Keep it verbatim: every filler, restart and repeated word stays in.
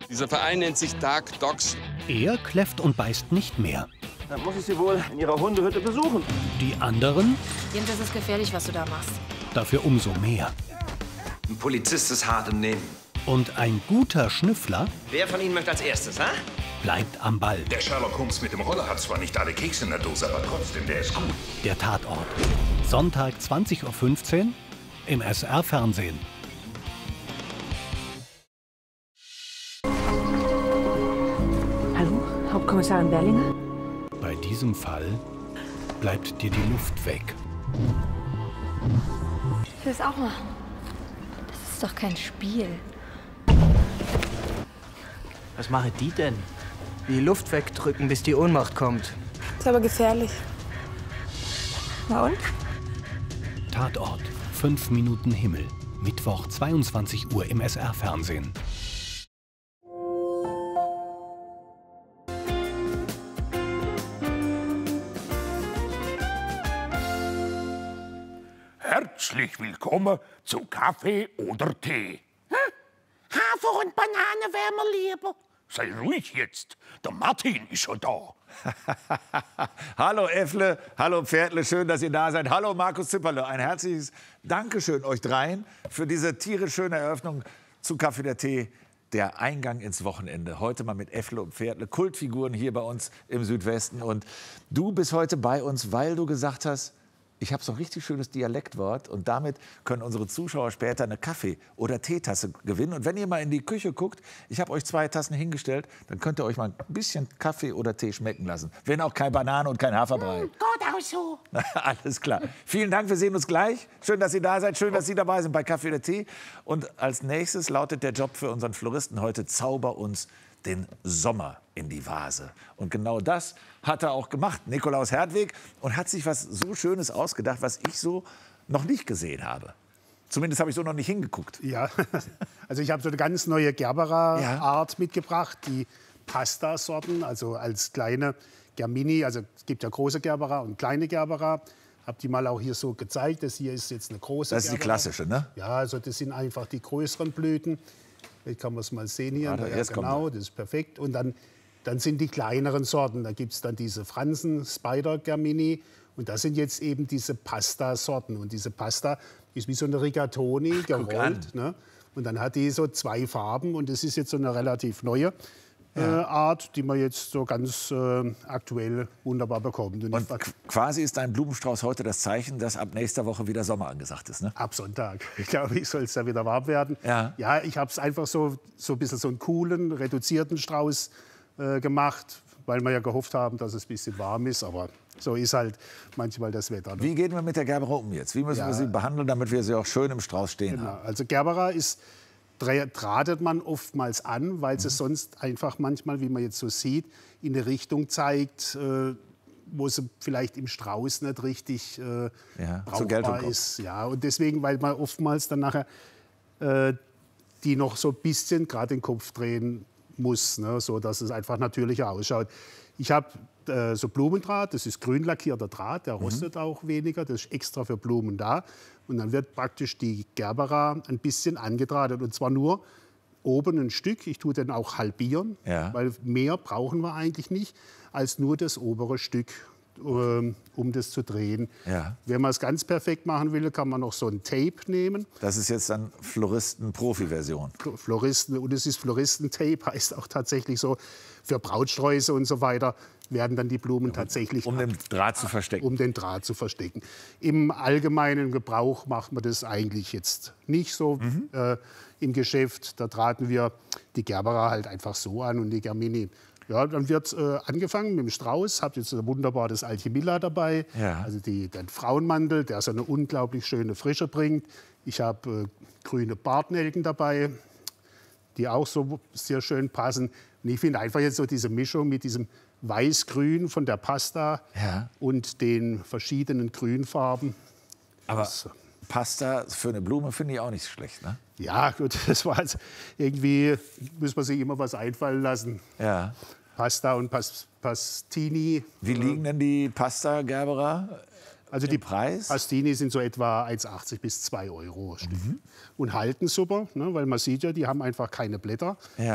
Dieser Verein nennt sich Dark Dogs. Er kläfft und beißt nicht mehr. Dann muss ich Sie wohl in Ihrer Hundehütte besuchen. Die anderen Jens, das ist gefährlich, was du da machst. dafür umso mehr. Ein Polizist ist hart im Nehmen. Und ein guter Schnüffler Wer von Ihnen möchte als erstes, ha? bleibt am Ball. Der Sherlock Holmes mit dem Roller hat zwar nicht alle Kekse in der Dose, aber trotzdem, der ist gut. Der Tatort. Sonntag zwanzig Uhr fünfzehn im S R-Fernsehen. Hallo, Hauptkommissarin Berlinger? Bei diesem Fall bleibt dir die Luft weg. Ich will es auch machen. Das ist doch kein Spiel. Was machen die denn? Die Luft wegdrücken, bis die Ohnmacht kommt. Ist aber gefährlich. Na und? Tatort. Fünf Minuten Himmel. Mittwoch zweiundzwanzig Uhr im S R-Fernsehen. Herzlich willkommen zu Kaffee oder Tee. Hafer und Banane wären mir lieber. Sei ruhig jetzt, der Martin ist schon da. Hallo Effle, hallo Pferdle, schön, dass ihr da seid. Hallo Markus Zipperle, ein herzliches Dankeschön euch dreien für diese tierisch schöne Eröffnung zu Kaffee der Tee. Der Eingang ins Wochenende. Heute mal mit Effle und Pferdle, Kultfiguren hier bei uns im Südwesten. Und du bist heute bei uns, weil du gesagt hast, ich habe so ein richtig schönes Dialektwort und damit können unsere Zuschauer später eine Kaffee- oder Teetasse gewinnen. Und wenn ihr mal in die Küche guckt, ich habe euch zwei Tassen hingestellt, dann könnt ihr euch mal ein bisschen Kaffee oder Tee schmecken lassen. Wenn auch kein Banane und kein Haferbrei. Hm, Gott auch so. Alles klar. Vielen Dank, wir sehen uns gleich. Schön, dass Sie da seid, schön, dass Sie dabei sind bei Kaffee oder Tee. Und als nächstes lautet der Job für unseren Floristen heute: Zauber uns den Sommer in die Vase. Und genau das hat er auch gemacht, Nikolaus Hertwig, und hat sich was so Schönes ausgedacht, was ich so noch nicht gesehen habe. Zumindest habe ich so noch nicht hingeguckt. Ja, also ich habe so eine ganz neue Gerbera-Art ja. mitgebracht, die Pasta-Sorten, also als kleine Germini, also es gibt ja große Gerbera und kleine Gerbera. Habe die mal auch hier so gezeigt, das hier ist jetzt eine große Das ist Gerbera. Die klassische, ne? Ja, also das sind einfach die größeren Blüten. Vielleicht kann man es mal sehen hier. Warte, ja, genau, das ist perfekt. Und dann, dann sind die kleineren Sorten. Da gibt es dann diese Fransen, Spider Germini. Und das sind jetzt eben diese Pasta-Sorten. Und diese Pasta ist wie so eine Rigatoni gerollt. Ne? Und dann hat die so zwei Farben. Und das ist jetzt so eine relativ neue äh, ja. Art, die man jetzt so ganz äh, aktuell wunderbar bekommt. Und, Und quasi ist dein Blumenstrauß heute das Zeichen, dass ab nächster Woche wieder Sommer angesagt ist, ne? Ab Sonntag. Ich glaube, ich soll es ja wieder warm werden. Ja, ja ich habe es einfach so, so ein bisschen so einen coolen, reduzierten Strauß äh, gemacht, weil wir ja gehofft haben, dass es ein bisschen warm ist. Aber so ist halt manchmal das Wetter. Ne? Wie gehen wir mit der Gerbera um jetzt? Wie müssen ja. wir sie behandeln, damit wir sie auch schön im Strauß stehen genau. haben? Also Gerbera ist... drahtet man oftmals an, weil sie sonst einfach manchmal, wie man jetzt so sieht, in eine Richtung zeigt, äh, wo sie vielleicht im Strauß nicht richtig äh, ja, brauchbar ist. Ja, und deswegen, weil man oftmals dann nachher äh, die noch so ein bisschen gerade den Kopf drehen muss, ne, so dass es einfach natürlicher ausschaut. Ich habe äh, so Blumendraht, das ist grün lackierter Draht, der rostet mhm. auch weniger, das ist extra für Blumen da. Und dann wird praktisch die Gerbera ein bisschen angedrahtet, und zwar nur oben ein Stück. Ich tue den auch halbieren, ja. weil mehr brauchen wir eigentlich nicht als nur das obere Stück, ähm, um das zu drehen. Ja. Wenn man es ganz perfekt machen will, kann man noch so ein Tape nehmen. Das ist jetzt dann Floristen-Profi-Version. Floristen, und es ist Floristen-Tape, heißt auch tatsächlich so, für Brautsträuße und so weiter werden dann die Blumen tatsächlich... Um den Draht zu verstecken. Um den Draht zu verstecken. Im allgemeinen Gebrauch macht man das eigentlich jetzt nicht so mhm. äh, im Geschäft. Da drahten wir die Gerbera halt einfach so an und die Germini. Ja, dann wird äh, angefangen mit dem Strauß. Habt jetzt wunderbar das Alchemilla dabei, ja. also die, den Frauenmantel, der so eine unglaublich schöne Frische bringt. Ich habe äh, grüne Bartnelken dabei, die auch so sehr schön passen. Und ich finde einfach jetzt so diese Mischung mit diesem Weiß-Grün von der Pasta ja. und den verschiedenen Grünfarben. Aber das, Pasta für eine Blume finde ich auch nicht schlecht, ne? Ja, gut, das war jetzt irgendwie, muss man sich immer was einfallen lassen. Ja. Pasta und Pas Pastini. Wie liegen denn die Pasta Gerbera? Also die Preis? Pastini sind so etwa eins achtzig bis zwei Euro Stück. Mhm. Und halten super, ne, weil man sieht ja, die haben einfach keine Blätter. Ja.